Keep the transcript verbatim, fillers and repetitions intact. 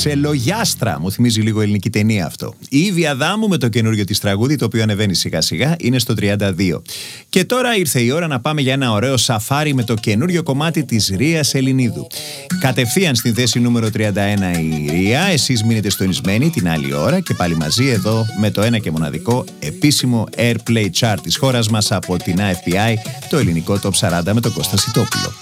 Ξελογιάστρα. Μου θυμίζει λίγο ελληνική ταινία αυτό. Η Ήβη Αδάμου με το καινούριο της τραγούδι, το οποίο ανεβαίνει σιγά σιγά, είναι στο τριάντα δύο. Και τώρα ήρθε η ώρα να πάμε για ένα ωραίο σαφάρι με το καινούριο κομμάτι της Ρίας Ελληνίδου. Κατευθείαν στην θέση νούμερο τριάντα ένα η Ρία. Εσείς μείνετε στονισμένοι την άλλη ώρα και πάλι μαζί εδώ με το ένα και μοναδικό επίσημο Airplay Chart της χώρας μας από την Α Εφ Πι Άι, το ελληνικό Top σαράντα με τον Κώστα Σιτόπουλο.